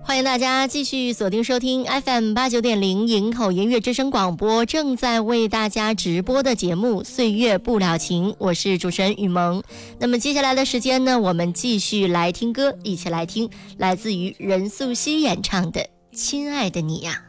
欢迎大家继续锁定收听 FM89.0 营口音乐之声广播，正在为大家直播的节目《岁月不了情》，我是主持人雨萌。那么接下来的时间呢，我们继续来听歌，一起来听来自于任素汐演唱的《亲爱的你呀》。